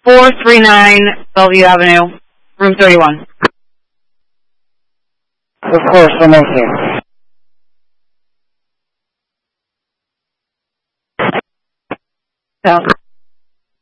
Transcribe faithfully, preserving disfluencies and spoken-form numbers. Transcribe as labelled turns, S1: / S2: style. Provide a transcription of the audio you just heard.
S1: four three nine Bellevue Avenue, room thirty-one.
S2: Of course, I'm okay.
S1: So.